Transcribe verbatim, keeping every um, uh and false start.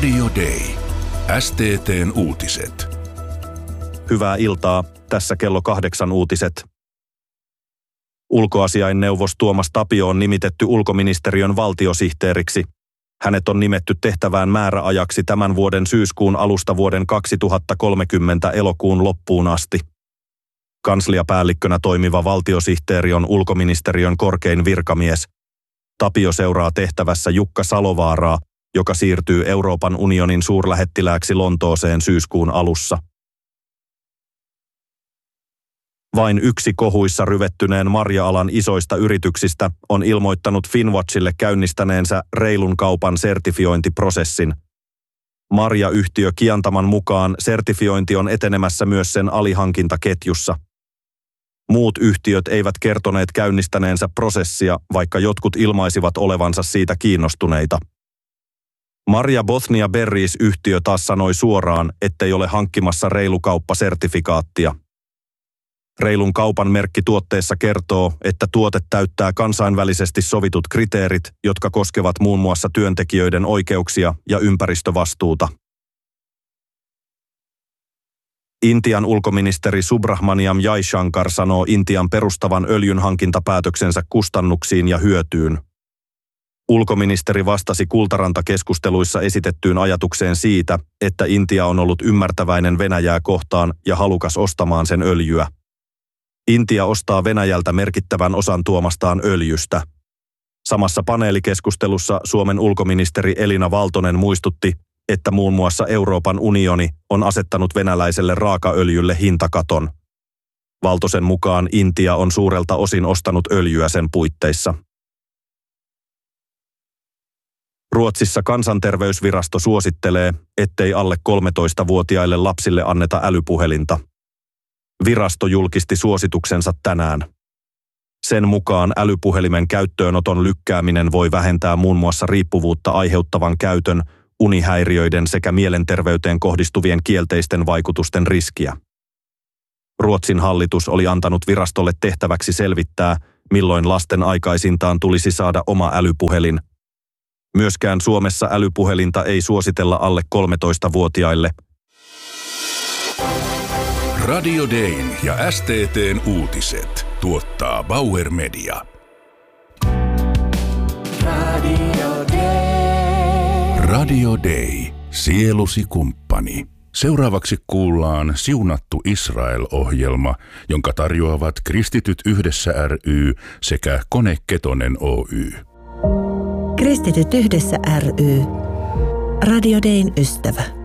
Radio Day. S T T:n uutiset. Hyvää iltaa. Tässä kello kahdeksan uutiset. Ulkoasiainneuvos Tuomas Tapio on nimitetty ulkoministeriön valtiosihteeriksi. Hänet on nimetty tehtävään määräajaksi tämän vuoden syyskuun alusta vuoden kaksituhattakolmekymmentä elokuun loppuun asti. Kansliapäällikkönä toimiva valtiosihteeri on ulkoministeriön korkein virkamies. Tapio seuraa tehtävässä Jukka Salovaaraa, joka siirtyy Euroopan unionin suurlähettilääksi Lontooseen syyskuun alussa. Vain yksi kohuissa ryvettyneen marja-alan isoista yrityksistä on ilmoittanut Finnwatchille käynnistäneensä reilun kaupan sertifiointiprosessin. Marja-yhtiö Kiantaman mukaan sertifiointi on etenemässä myös sen alihankintaketjussa. Muut yhtiöt eivät kertoneet käynnistäneensä prosessia, vaikka jotkut ilmaisivat olevansa siitä kiinnostuneita. Marja Bothnia Berries-yhtiö taas sanoi suoraan, ettei ole hankkimassa reilukauppasertifikaattia. Reilun kaupan merkki tuotteessa kertoo, että tuote täyttää kansainvälisesti sovitut kriteerit, jotka koskevat muun muassa työntekijöiden oikeuksia ja ympäristövastuuta. Intian ulkoministeri Subrahmanyam Jaishankar sanoo Intian perustavan öljynhankintapäätöksensä kustannuksiin ja hyötyyn. Ulkoministeri vastasi Kultaranta-keskusteluissa esitettyyn ajatukseen siitä, että Intia on ollut ymmärtäväinen Venäjää kohtaan ja halukas ostamaan sen öljyä. Intia ostaa Venäjältä merkittävän osan tuomastaan öljystä. Samassa paneelikeskustelussa Suomen ulkoministeri Elina Valtonen muistutti, että muun muassa Euroopan unioni on asettanut venäläiselle raakaöljylle hintakaton. Valtosen mukaan Intia on suurelta osin ostanut öljyä sen puitteissa. Ruotsissa kansanterveysvirasto suosittelee, ettei alle kolmetoistavuotiaille lapsille anneta älypuhelinta. Virasto julkisti suosituksensa tänään. Sen mukaan älypuhelimen käyttöönoton lykkääminen voi vähentää muun muassa riippuvuutta aiheuttavan käytön, unihäiriöiden sekä mielenterveyteen kohdistuvien kielteisten vaikutusten riskiä. Ruotsin hallitus oli antanut virastolle tehtäväksi selvittää, milloin lasten aikaisintaan tulisi saada oma älypuhelin. Myöskään Suomessa älypuhelinta ei suositella alle kolmetoistavuotiaille. Radio Dayn ja S T T:n uutiset tuottaa Bauer Media. Radio Day. Radio Day. Sielusi kumppani. Seuraavaksi kuullaan Siunattu Israel-ohjelma, jonka tarjoavat Kristityt Yhdessä ry sekä Kone Ketonen Oy. Kristityt Yhdessä ry. Radio Dayn ystävä.